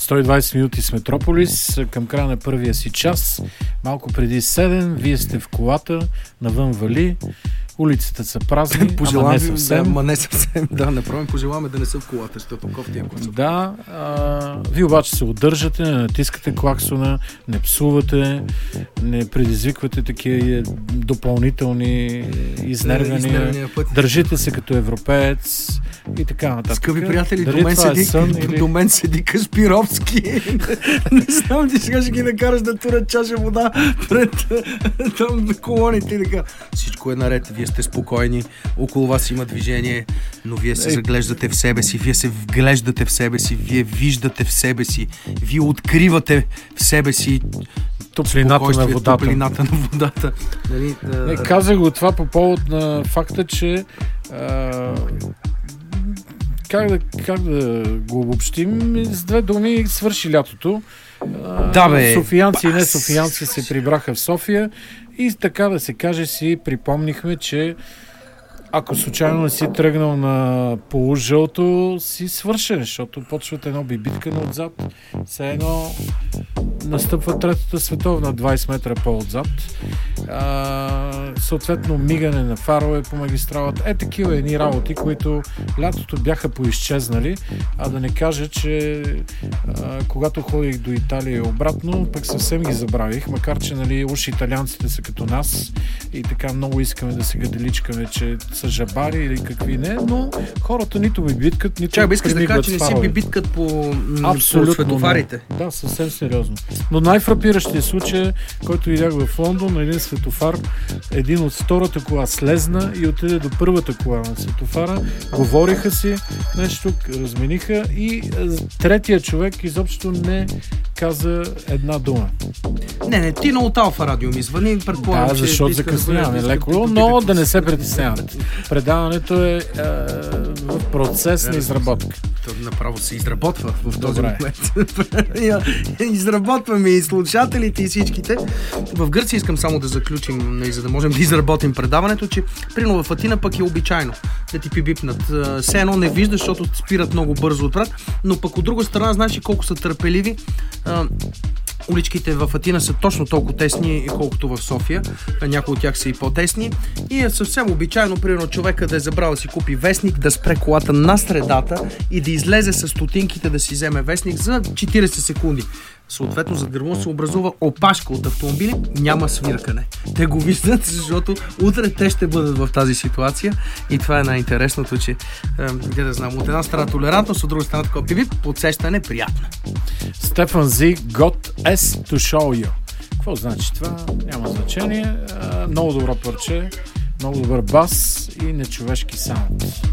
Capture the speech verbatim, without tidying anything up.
сто и двайсет минути с Метрополис към края на първия си час. Малко преди седем, вие сте в колата, навън вали, улиците са празни, ама не съвсем. Да, ама не съвсем, да, направим, пожелаваме да не са в колата, защото кофти е класо. Да, а, вие обаче се удържате, не натискате клаксона, не псувате, не предизвиквате такива допълнителни изнервяния, държите се като европеец и така нататък. Скъпи приятели, до мен, седи, сън, до, или... до мен седи Каспировски. Не знам, ти сега ще ги накараш да турят чаша вода пред там колоните и така. Всичко е наред, вие сте спокойни, около вас има движение, но вие се заглеждате в себе си, вие се вглеждате в себе си, вие виждате в себе си, вие откривате в себе си топлината на водата. Топлината на водата. Нали, да... Не, казах го това по повод на факта, че а, как, да, как да го обобщим, с две думи свърши лятото. А, да, бе. Софиянци и не софиянци се прибраха в София и така да се каже си припомнихме, че ако случайно не си тръгнал на полужълто, си свършен, защото почват едно бибиткане отзад. Все едно настъпва Третата световна двайсет метра по-отзад. А, съответно мигане на фарове по магистралата. Е, такива едни работи, които лятото бяха поизчезнали, а да не кажа, че а, когато ходих до Италия и обратно, пък съвсем ги забравих, макар че нали, уж италианците са като нас и така много искаме да се гаделичкаме, че са жабари или какви не, но хората нито би биткат, нито Чакай, искаш да кажа, че не си би биткат по, по светофарите. Не. Да, съвсем сериозно. Но най-фрапиращия случай, който видях в Лондон, на един светофар, един от втората кола слезна и отиде до първата кола на светофара, говориха си нещо, размениха и третия човек изобщо не каза една дума. Не, не, ти на от Алфа Радио ми звъни, предполагам, да, защото закъсняваме да леко, но да не се притеснявате. Предаването е, е в процес на изработка. То направо се изработва в този момент. Изработваме и слушателите и всичките. В Гърция искам само да заключим, за да можем да изработим предаването, че прино в Атина пък е обичайно да ти пибипнат. Все едно не виждаш, защото спират много бързо отврат, но пък от друга страна знаеш колко са търпеливи. Уличките в Атина са точно толкова тесни, колкото в София. Някои от тях са и по-тесни. И е съвсем обичайно, примерно, човека да е забрал да си купи вестник, да спре колата на средата и да излезе с стотинките да си вземе вестник за четирийсет секунди. Съответно, зад гърба се образува опашка от автомобили, няма свиркане. Те го виждат, защото утре те ще бъдат в тази ситуация и това е най-интересното, че е, да знам, от една страна толерантност, от друга страна такова пиви, подсещане приятно. Стефан Зи, got S to show you. Какво значи това? Няма значение. Много добро парче, много добър бас и нечовешки саунд.